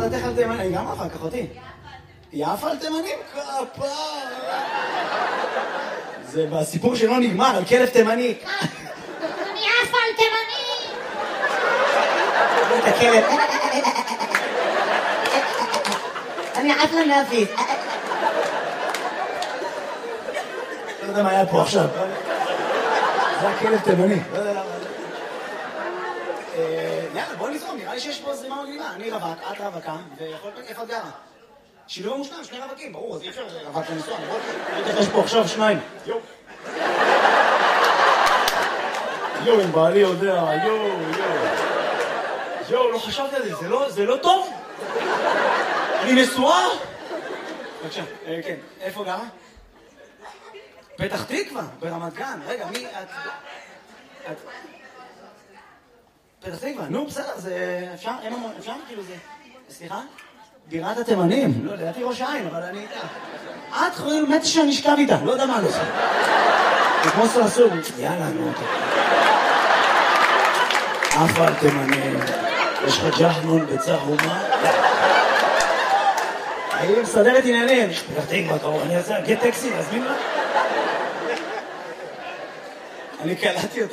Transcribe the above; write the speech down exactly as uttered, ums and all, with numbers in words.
דעתך על תימנים? אני גם אחר כך אותי. יפה על תימנים? כפה. זה בסיפור שלא נגמר, על כלב תימני. אני יפה על תימנים! את הכלב. אני עפה נפית. לא יודע מה היה פה עכשיו. זה הכלב תימני. לא יודע למה. יאללה, בוא נזרום, נראה לי שיש פה זרימה מגניבה. אני רווק, את רווקה, ויכול להיות איפה את גרה. שילוב מושלם, שני רווקים, ברור, אז אי אפשר רווק לנסוע, נכון? יש פה עכשיו שניים. יו. יו, אם בעלי יודע, יו, יו. יו, לא חשבתי על זה, זה לא, זה לא טוב? אני נשואה? בבקשה, כן, איפה גרה? פתח תקווה, ברמת גן. רגע, מי את? את... פתח תקווה, נו, בסדר, זה אפשר? אין אמור, אפשר? כאילו זה... סליחה? בירת התימנים. לא, לדעתי ראש העין, אבל אני... את חברים, באמת שאני אשכב איתה, לא יודע מה אני עושה. זה כמו סרסור. יאללה, נו, אתה... אף על תימנים. יש לך ג'חנון בצהומה? אני מסדרת עניינים. פתח תקווה, קרוב, אני אעשה, גט טקסי, להזמין לה? אני קלטתי אותה.